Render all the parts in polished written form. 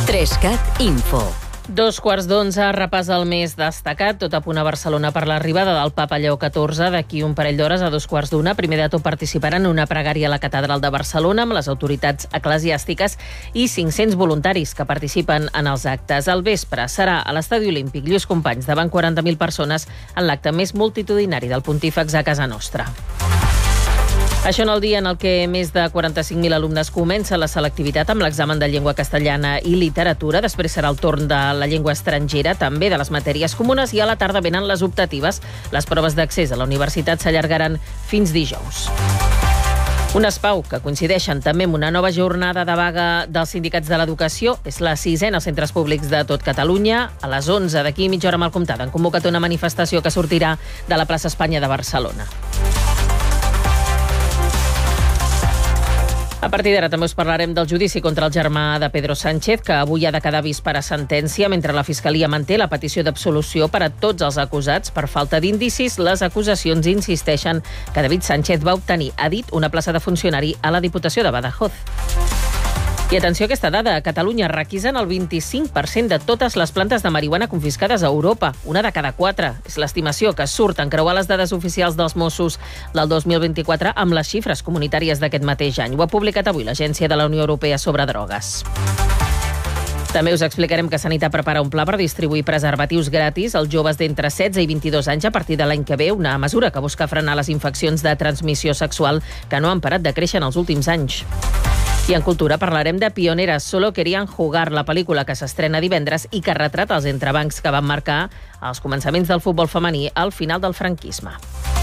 3CAT Info. 2:15, repàs el més destacat, tot a punt a Barcelona per l'arribada del Papa Lleó XIV. D'aquí un parell d'hores, a 2:15, primer de tot participaran en una pregària a la Catedral de Barcelona amb les autoritats eclesiàstiques i 500 voluntaris que participen en els actes. Al vespre serà a l'Estadi Olímpic Lluís Companys davant 40.000 persones en l'acte més multitudinari del Pontífex a casa nostra. Això en el dia en el que més de 45.000 alumnes comencen la selectivitat amb l'examen de llengua castellana i literatura. Després serà el torn de la llengua estrangera, també de les matèries comunes, i a la tarda venen les optatives. Les proves d'accés a la universitat s'allargaran fins dijous. Unes pau que coincideixen també amb una nova jornada de vaga dels sindicats de l'educació. És la 6a als centres públics de tot Catalunya. A les 11 d'aquí mitja hora mal comptada han convocat una manifestació que sortirà de la plaça Espanya de Barcelona. A partir d'ara també us parlarem del judici contra el germà de Pedro Sánchez, que avui ha de quedar vist per a sentència, mentre la Fiscalia manté la petició d'absolució per a tots els acusats. Per falta d'indicis, les acusacions insisteixen que David Sánchez va obtenir, ha dit, una plaça de funcionari a la Diputació de Badajoz. I atenció a aquesta dada, a Catalunya requisen el 25% de totes les plantes de marihuana confiscades a Europa, una de cada 4. És l'estimació que surt en creuar les dades oficials dels Mossos del 2024 amb les xifres comunitàries d'aquest mateix any. Ho ha publicat avui l'Agència de la Unió Europea sobre drogues. També us explicarem que Sanitat prepara un pla per distribuir preservatius gratis als joves d'entre 16 i 22 anys a partir de l'any que ve, una mesura que busca frenar les infeccions de transmissió sexual que no han parat de créixer en els últims anys. I en cultura parlarem de Pioneras, solo querían jugar, la pel·lícula que s'estrena divendres i que retrata els entrebancs que van marcar els començaments del futbol femení al final del franquisme.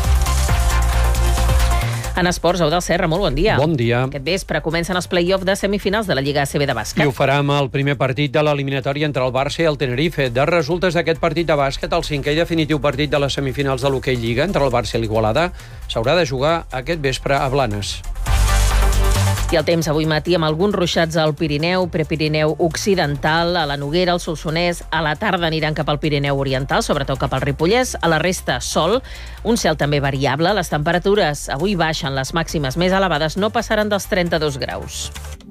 En esports, Eudald Serra, molt bon dia. Bon dia. Aquest vespre comencen els play-off de semifinals de la Lliga ACB de bàsquet. I ho farà amb el primer partit de l'eliminatòria entre el Barça i el Tenerife. De resultes d'aquest partit de bàsquet, el 5è i definitiu partit de les semifinals de l'Hockey Lliga entre el Barça i l'Igualada s'haurà de jugar aquest vespre a Blanes. I el temps avui matí amb alguns ruixats al Pirineu, Prepirineu occidental, a la Noguera, al Solsonès. A la tarda aniran cap al Pirineu oriental, sobretot cap al Ripollès. A la resta, sol. Un cel també variable. Les temperatures avui baixen, les màximes més elevades no passaran dels 32 graus.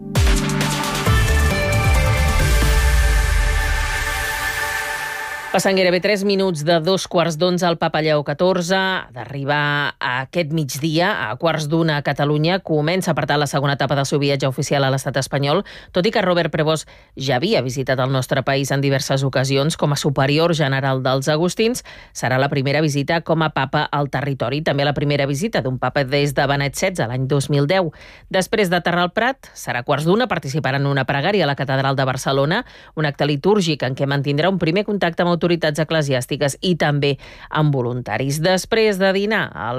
Passen gairebé 3 minuts de 2:15 al Papa Lleó XIV. D'arribar a aquest migdia, a 1:15 a Catalunya, comença per tant la segona etapa del seu viatge oficial a l'estat espanyol, tot i que Robert Prevost ja havia visitat el nostre país en diverses ocasions com a superior general dels agustins. Serà la primera visita com a papa al territori, també la primera visita d'un papa des de Benet XVI l'any 2010. Després d'aterrar al Prat, serà 1:15, participarà en una pregària a la Catedral de Barcelona, un acte litúrgic en què mantindrà un primer contacte amb autoritats eclesiàstiques i també amb voluntaris. Després de dinar, el